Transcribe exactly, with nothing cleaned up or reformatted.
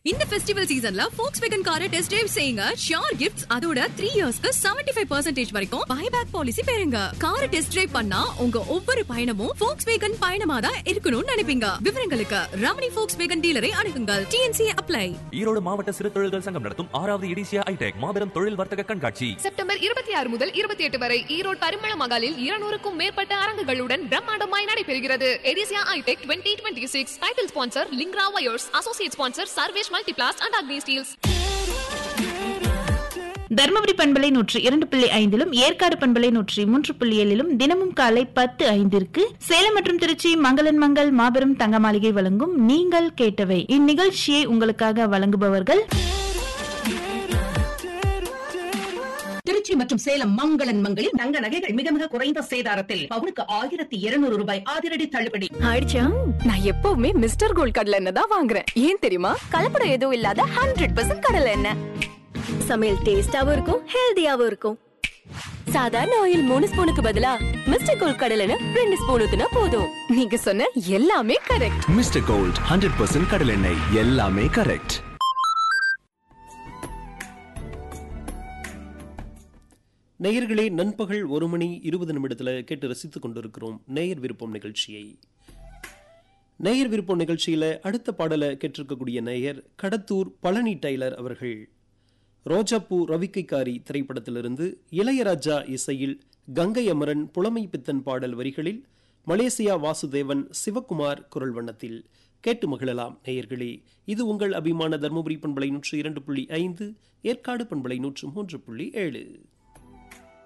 இந்த ஃபெஸ்டிவல் சீசன்ல Volkswagen காரை டெஸ்ட் டிரைவ் செய்யுங்க. ஷியோர் கிஃப்ட்ஸ், அதோட த்ரீ இயர்ஸ்க்கு செவன்டி ஃபைவ் பர்சன்டேஜ் வரைக்கும் பைபேக் பாலிசி பெறுங்க. காரை டெஸ்ட் டிரைவ் பண்ணா உங்க ஒவ்வொரு பயணமும் Volkswagen பயணமா தான் இருக்கணும்னு நினைப்பீங்க. விவரங்களுக்கு Ramani Volkswagen டீலரை அணுகுங்கள். T N C apply. Erode மாவட்ட சிறு தொழில்கள் சங்கம் நடத்தும் ஆறாவது எடிசியா ஐடெக் மாபெரும் தொழில் வர்த்தக கண்காட்சி செப்டம்பர் இருபத்தி ஆறு முதல் இருபத்தி எட்டு வரை ஈரோடு பரிமள மகாலில் இருநூறுக்கும் மேற்பட்ட அரங்குகளுடன் பிரம்மாண்டமாய் நடைபெறுகிறது. எடிசியா ஐடெக் twenty twenty six title sponsor லிங்க்ரா wires, associate sponsor Sarvesh Multiplast and Agni Steeles. Dharmapuri பண்பலை நூற்றி இரண்டு புள்ளி ஐந்திலும் ஏற்காடு பண்பலை நூற்றி மூன்று புள்ளி ஏழிலும் தினமும் காலை பத்து ஐந்திற்கு சேலம் மற்றும் திருச்சி மங்களன் மங்கள் மாபெரும் தங்க மாளிகை வழங்கும் நீங்கள் கேட்டவை. இந்நிகழ்ச்சியை உங்களுக்காக வழங்குபவர்கள் திருச்சி மற்றும் சேலம் மங்களன் மங்களில் தங்க நகைகள் மிக மிக குறைந்த சேதாரத்தில் பவுனுக்கு ஆயிரத்தி இருநூறு ரூபாய் அதிரடி தள்ளுபடி. ஆயிடுச்சா? நான் எப்பவுமே மிஸ்டர் கோல்ட் கடலை எண்ணெய் தான் வாங்குறேன். ஏன் தெரியுமா? கலப்படம் எதுவும் இல்லாத ஹண்ட்ரட் பர்சன்ட் கடலை எண்ணெய். சமையல் டேஸ்டாவும் இருக்கும், ஹெல்தியாவும் இருக்கும். சாதாரண ஆயில் மூணு ஸ்பூனுக்கு பதிலா மிஸ்டர் கோல்ட் கடலை எண்ணெய் ரெண்டு ஸ்பூன் ஊத்துனா போதும். நீங்க சொன்ன எல்லாமே correct. Mister gold hundred percent கடலை எண்ணெய், எல்லாமே கரெக்ட். நேயர்களே, நண்பகல் ஒரு மணி இருபது நிமிடத்தில் கேட்டு ரசித்துக் கொண்டிருக்கிறோம் நேயர் விருப்பம் நிகழ்ச்சியை. நேயர் விருப்பம் நிகழ்ச்சியில் அடுத்த பாடலை கேட்டிருக்கக்கூடிய நேயர் கடத்தூர் பழனி டைலர் அவர்கள். ரோஜாப்பூ ரவிக்கைக்காரி திரைப்படத்திலிருந்து இளையராஜா இசையில் கங்கை அமரன் புலமை பித்தன் பாடல் வரிகளில் மலேசியா வாசுதேவன் சிவகுமார் குரல் வண்ணத்தில் கேட்டு மகிழலாம். நேயர்களே, இது உங்கள் அபிமான தர்மபுரி பண்பலை நூற்று இரண்டு புள்ளி ஐந்து, ஏற்காடு பண்பலை நூற்று மூன்று புள்ளி ஏழு.